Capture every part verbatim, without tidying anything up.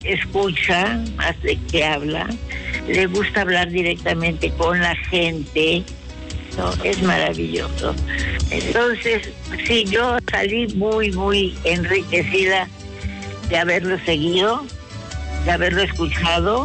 escucha más de que habla, le gusta hablar directamente con la gente, ¿no? Es maravilloso. Entonces, sí, yo salí muy, muy enriquecida de haberlo seguido, de haberlo escuchado,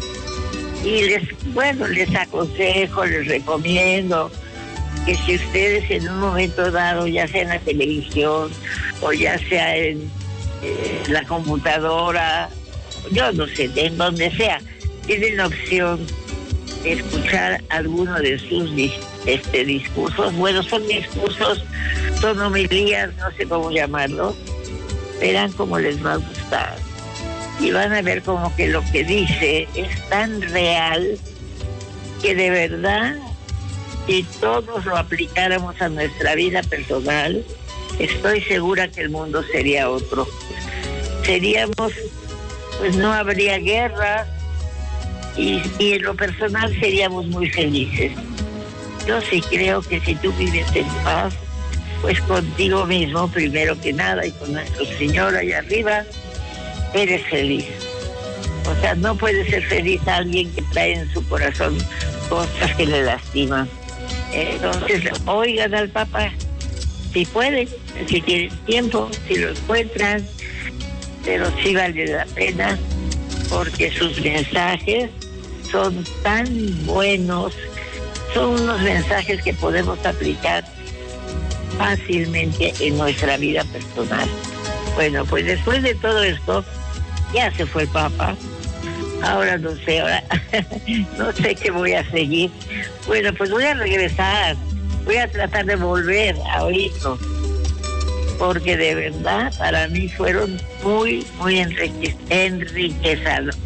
y les, bueno, les aconsejo, les recomiendo que si ustedes en un momento dado, ya sea en la televisión o ya sea en eh, la computadora, yo no sé, en donde sea, tienen la opción de escuchar alguno de sus este, discursos. Bueno, son discursos, son homilías, no sé cómo llamarlo, verán cómo les va a gustar. Y van a ver como que lo que dice es tan real que de verdad, si todos lo aplicáramos a nuestra vida personal, estoy segura que el mundo sería otro. Seríamos, pues no habría guerra y, y en lo personal seríamos muy felices. Yo sí creo que si tú vives en paz, pues contigo mismo, primero que nada, y con nuestro Señor allá arriba, eres feliz. O sea, no puede ser feliz a alguien que trae en su corazón cosas que le lastiman. Entonces, oigan al Papa, si pueden, si tienen tiempo, si lo encuentran, pero sí vale la pena, porque sus mensajes son tan buenos, son unos mensajes que podemos aplicar fácilmente en nuestra vida personal. Bueno, pues después de todo esto, ya se fue el Papa. Ahora no sé, ahora no sé qué voy a seguir. Bueno, pues voy a regresar, voy a tratar de volver a oírlo, porque de verdad para mí fueron muy, muy enrique, enriquecedores.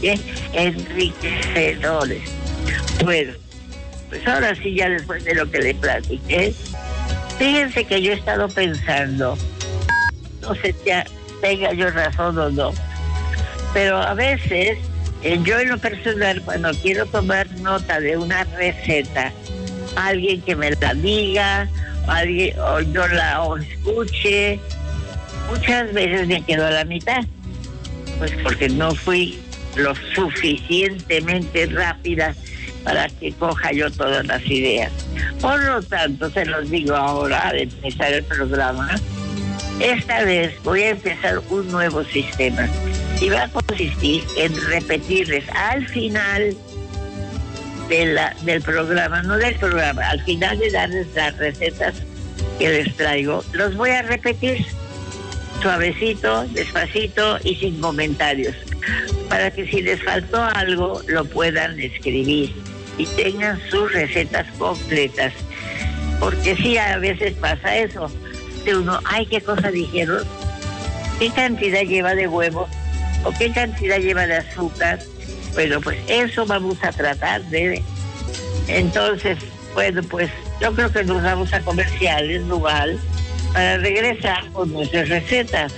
enriquecedores. Bueno, pues ahora sí, ya después de lo que le platiqué, fíjense que yo he estado pensando, no sé si tenga yo razón o no, pero a veces yo en lo personal, cuando quiero tomar nota de una receta, alguien que me la diga, alguien, o yo la o escuche, muchas veces me quedo a la mitad, pues porque no fui lo suficientemente rápida para que coja yo todas las ideas. Por lo tanto, se los digo ahora, al empezar el programa, esta vez voy a empezar un nuevo sistema y va a consistir en repetirles al final de la, del programa, no del programa, al final de darles las recetas que les traigo, los voy a repetir suavecito, despacito y sin comentarios, para que si les faltó algo lo puedan escribir y tengan sus recetas completas, porque sí, a veces pasa eso, de uno, ay, qué cosa dijeron, qué cantidad lleva de huevo o qué cantidad lleva de azúcar. Bueno, pues eso vamos a tratar de... Entonces, bueno, pues yo creo que nos vamos a comerciales, Duval, para regresar con nuestras recetas.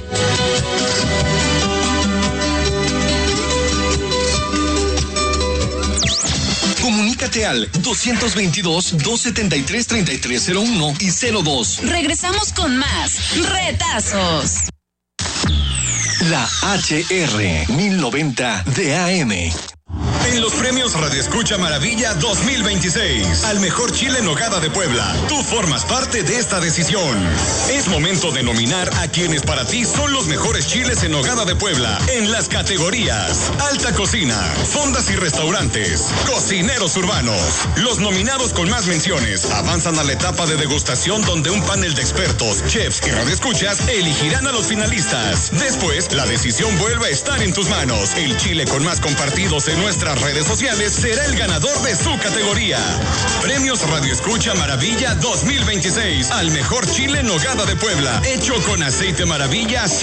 Comunícate al dos veintidós, dos setenta y tres, treinta y tres cero uno y cero dos. Regresamos con más Retazos. La H R mil noventa de A M. En los premios Radio Escucha Maravilla dos mil veintiséis, al mejor chile en nogada de Puebla, tú formas parte de esta decisión. Es momento de nominar a quienes para ti son los mejores chiles en nogada de Puebla en las categorías Alta Cocina, Fondas y Restaurantes, Cocineros Urbanos. Los nominados con más menciones avanzan a la etapa de degustación, donde un panel de expertos, chefs y radioescuchas elegirán a los finalistas. Después, la decisión vuelve a estar en tus manos. El chile con más compartidos en nuestras redes sociales será el ganador de su categoría. Premios Radio Escucha Maravilla dos mil veintiséis al mejor chile en nogada de Puebla, hecho con aceite Maravilla